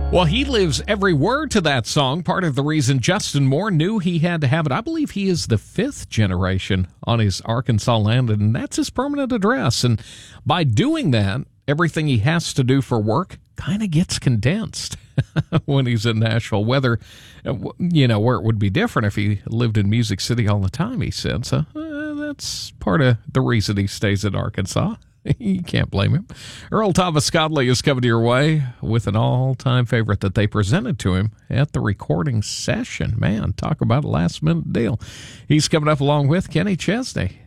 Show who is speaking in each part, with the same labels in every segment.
Speaker 1: Well, he lives every word to that song. Part of the reason Justin Moore knew he had to have it. I believe he is the fifth generation on his Arkansas land, and that's his permanent address. And by doing that, everything he has to do for work kind of gets condensed when he's in Nashville. Whether, where it would be different if he lived in Music City all the time, he said. So that's part of the reason he stays in Arkansas. You can't blame him. Earl Thomas Scodley is coming your way with an all-time favorite that they presented to him at the recording session. Man, talk about a last-minute deal. He's coming up along with Kenny Chesney.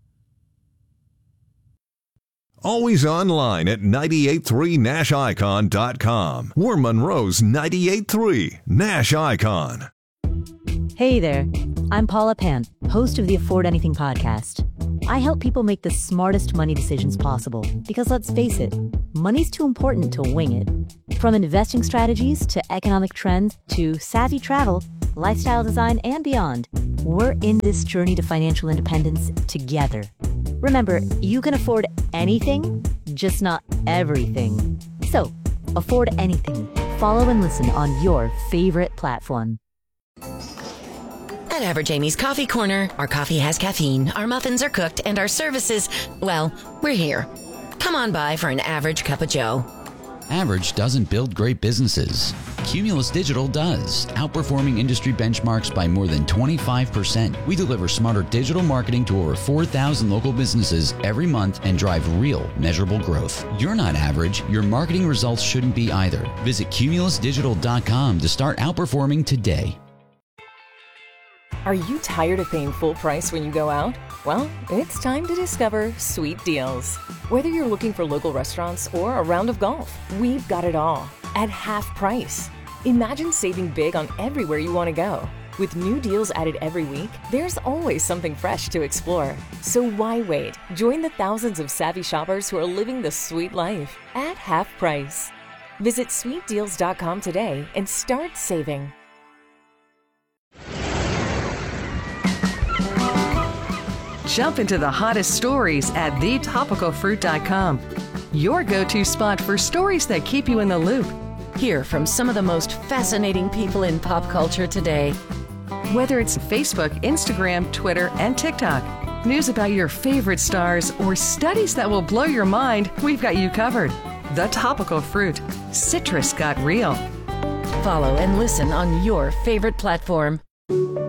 Speaker 2: Always online at 983nashicon.com. We're Monroe's 98.3 Nash Icon.
Speaker 3: Hey there, I'm Paula Pant, host of the Afford Anything podcast. I help people make the smartest money decisions possible because, let's face it, money's too important to wing it. From investing strategies to economic trends to savvy travel, lifestyle design, and beyond, we're in this journey to financial independence together. Remember, you can afford anything, just not everything. So, afford anything. Follow and listen on your favorite platform.
Speaker 4: At Average Amy's Coffee Corner, our coffee has caffeine, our muffins are cooked, and our services, well, we're here. Come on by for an average cup of joe.
Speaker 5: Average doesn't build great businesses. Cumulus Digital does, outperforming industry benchmarks by more than 25%. We deliver smarter digital marketing to over 4,000 local businesses every month and drive real, measurable growth. You're not average. Your marketing results shouldn't be either. Visit cumulusdigital.com to start outperforming today.
Speaker 6: Are you tired of paying full price when you go out? Well, it's time to discover Sweet Deals. Whether you're looking for local restaurants or a round of golf, we've got it all at half price. Imagine saving big on everywhere you want to go. With new deals added every week, there's always something fresh to explore. So why wait? Join the thousands of savvy shoppers who are living the sweet life at half price. Visit sweetdeals.com today and start saving.
Speaker 7: Jump into the hottest stories at thetopicalfruit.com. Your go-to spot for stories that keep you in the loop.
Speaker 4: Hear from some of the most fascinating people in pop culture today.
Speaker 7: Whether it's Facebook, Instagram, Twitter, and TikTok, news about your favorite stars, or studies that will blow your mind, we've got you covered. The Topical Fruit. Citrus got real.
Speaker 4: Follow and listen on your favorite platform.